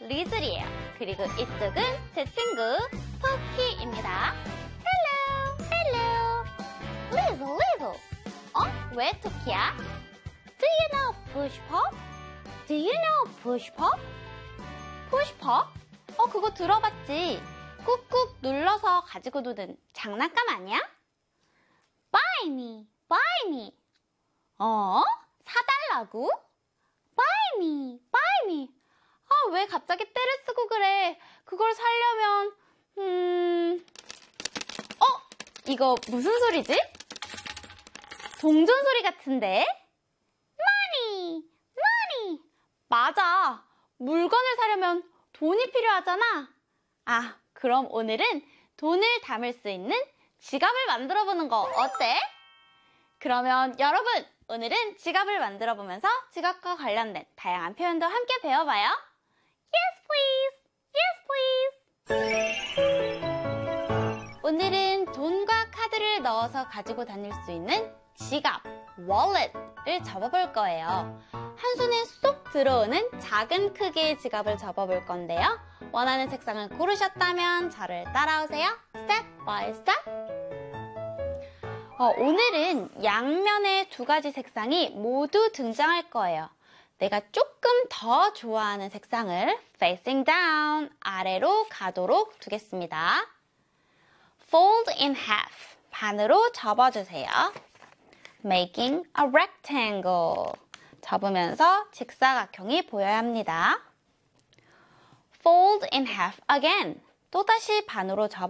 리즐이에요. 그리고 이쪽은 제 친구 토키입니다. Hello, hello. 리즐. 왜 토키야? Do you know push pop? Do you know push pop? push pop? 그거 들어봤지. 꾹꾹 눌러서 가지고 노는 장난감 아니야? Buy me, buy me. 사달라고? Buy me, buy me. 왜 갑자기 떼를 쓰고 그래? 그걸 사려면, 이거 무슨 소리지? 동전 소리 같은데? Money, money. 맞아. 물건을 사려면 돈이 필요하잖아. 그럼 오늘은 돈을 담을 수 있는 지갑을 만들어 보는 거 어때? 그러면 여러분, 오늘은 지갑을 만들어 보면서 지갑과 관련된 다양한 표현도 함께 배워봐요. Yes, please. Yes, please. 오늘은 돈과 카드를 넣어서 가지고 다닐 수 있는 지갑, wallet을 접어볼 거예요. 한 손에 쏙 들어오는 작은 크기의 지갑을 접어볼 건데요. 원하는 색상을 고르셨다면 저를 따라오세요. Step by step. 오늘은 양면의 두 가지 색상이 모두 등장할 거예요. 내가 조금 더 좋아하는 색상을 facing down, 아래로 가도록 두겠습니다. Fold in half, 반으로 접어주세요. Making a rectangle, 접으면서 직사각형이 보여야 합니다. Fold in half again, 또다시 반으로 접어주세요.